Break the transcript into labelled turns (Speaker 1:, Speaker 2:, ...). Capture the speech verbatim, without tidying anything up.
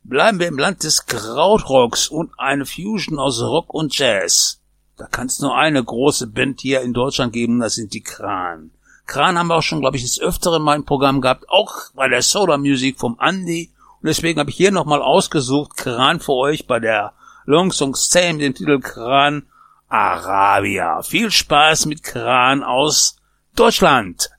Speaker 1: bleiben wir im Land des Krautrocks und eine Fusion aus Rock und Jazz. Da kann es nur eine große Band hier in Deutschland geben, das sind die Kran. Kran haben wir auch schon, glaube ich, des Öfteren mal im Programm gehabt, auch bei der Solar Music vom Andi. Und deswegen habe ich hier nochmal ausgesucht, Kran für euch bei der Long Song Stay mit dem Titel Kran Arabia. Viel Spaß mit Kran aus Deutschland.